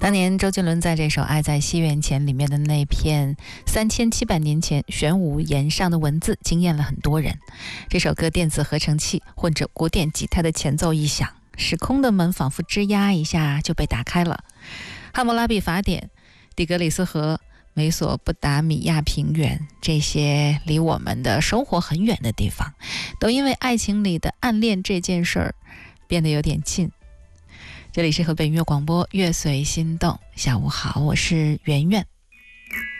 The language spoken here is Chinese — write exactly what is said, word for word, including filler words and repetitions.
当年周杰伦在这首《爱在西元前》里面的那片三千七百年前玄武岩上的文字惊艳了很多人。这首歌电子合成器混着古典吉他的前奏一响，时空的门仿佛吱呀一下就被打开了。汉谟拉比法典、底格里斯河、美索不达米亚平原，这些离我们的生活很远的地方，都因为爱情里的暗恋这件事儿变得有点近。这里是河北音乐广播，乐随心动。下午好，我是圆圆。